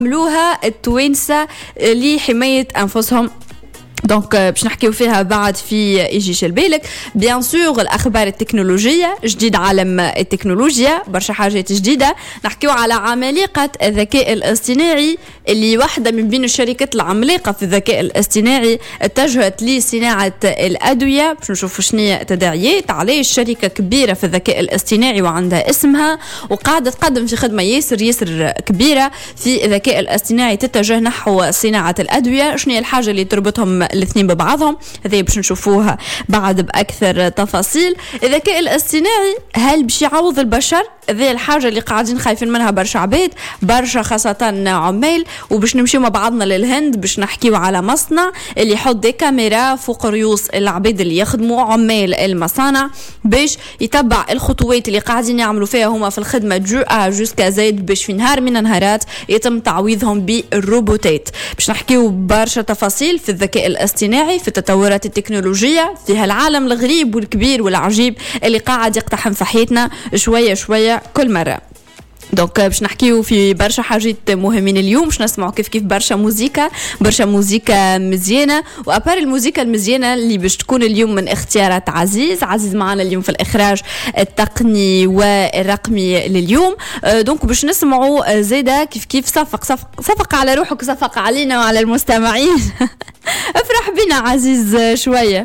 عملوها التوانسة لحماية أنفسهم. دونك باش نحكيو فيها بعد في يجيش البالك. بيان سور الاخبار التكنولوجيه، جديد عالم التكنولوجيا، برشا حاجات جديده. نحكيو على عمالقه الذكاء الاصطناعي اللي واحده من بين الشركات العملاقه في الذكاء الاصطناعي اتجهت لصناعه الادويه. باش نشوفوا شنو تداعيات علاش شركه كبيره في الذكاء الاصطناعي وعندها اسمها وقاعده تقدم في خدمه ياسر كبيره في الذكاء الاصطناعي تتجه نحو صناعه الادويه. شنو هي الحاجه اللي تربطهم الاثنين ببعضهم؟ هذه باش نشوفوها بعد باكثر تفاصيل. الذكاء الاصطناعي هل باش يعوض البشر؟ هذه الحاجه اللي قاعدين خايفين منها برشا عباد، برشا خاصه عمال. وباش نمشيو مع بعضنا للهند باش نحكيو على مصنع اللي يحط دي كاميرا فوق رؤوس العباد اللي يخدموا عمال المصانع باش يتبع الخطوات اللي قاعدين يعملوا فيها هما في الخدمه جو ا جوسكا زيد، باش في نهار من النهارات يتم تعويضهم بالروبوتات. باش نحكيو برشا تفاصيل في الذكاء الاصطناعي، في التطورات التكنولوجيه، في هالعالم الغريب والكبير والعجيب اللي قاعد يقتحم في حياتنا شويه كل مره. دونك باش نحكيو في برشا حاجات مهمين اليوم. باش نسمعوا كيف برشا موزيكا مزيانه. وابار الموزيكا المزيانه اللي باش تكون اليوم من اختيارات عزيز معنا اليوم في الاخراج التقني والرقمي لليوم. دونك باش نسمعوا زيدا كيف صفق على روحك، صفق علينا وعلى المستمعين. افرح بنا عزيز شويه.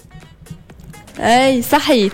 اي صحيح.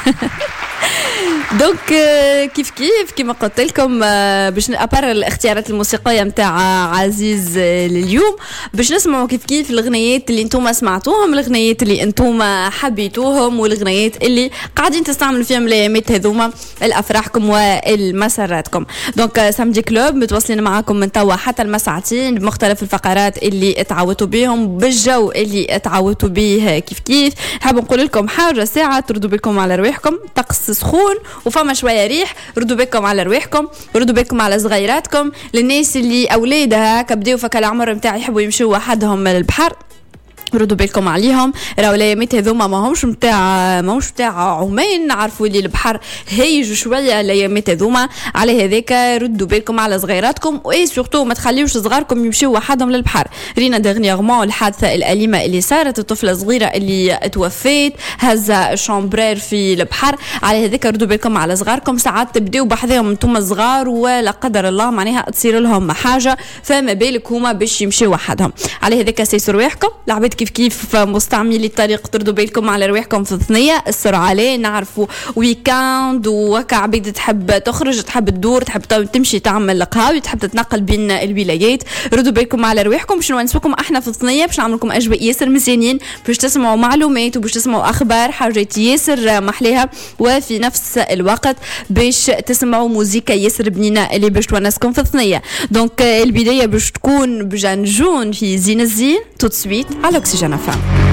دونك كيف كما قلت لكم باش ابار الاختيارات الموسيقيه نتاع عزيز لليوم باش نسمعوا كيف الاغنيات اللي انتم سمعتوهم، الاغنيات اللي انتم حبيتوهم، والاغنيات اللي قاعدين تستعملوا فيهم الايامات هذوما الافراحكم والمسراتكم. دونك سامدي كلوب متواصلين معاكم من توا حتى المساعتين بمختلف الفقرات اللي اتعودتوا بهم، بالجو اللي اتعودتوا به. كيف حاب نقول لكم حاجه ساعه تردوا بالكم على رواحكم، طقس سخون وفما شويه ريح، ردوا بالكم على رواحكم، ردوا بالكم على صغيراتكم. للناس اللي اولادها كبداو فك العمر نتاع يحبوا يمشوا وحدهم للبحر، ردوا بالكم عليهم. راهو الايامات هذوما ماهمش نتاع عمان، نعرفوا اللي البحر هيج شويه الايامات هذوما. على هذاك ردوا بالكم على صغيراتكم، واي سورتو ما تخليوش صغاركم يمشيوا وحدهم للبحر. رينا دغنيغمون الحادثه الاليمه اللي صارت، الطفله صغيره اللي توفيت هزه شامبرير في البحر. على هذاك ردوا بالكم على صغاركم، ساعات تبداو بحذاهم انتم صغار ولا قدر الله معناها تصير لهم حاجه، فما بالك هما باش يمشيوا وحدهم. على هذاك سيسوا رواحكم. العباد كيف مستعملي الطريق تردوا بالكم على رواحكم في الثنيه السرعه عليه. نعرفوا ويكاند وكا عبيد تحب تخرج، تحب تدور، تحب تمشي تعمل قهاوي، تحب تتنقل بين الولايات. ردوا بالكم على رواحكم باش نونسوكم احنا في الثنيه، باش نعمل لكم اجواء ياسر مزيانين، باش تسمعوا معلومات وباش تسمعوا اخبار حاجات ياسر محليها، وفي نفس الوقت باش تسمعوا موزيكا ياسر بنينه اللي باش تونسكم في الثنيه. دونك البدايه باش تكون بجنجون في زين الزين تو سويت على أكسجين FM.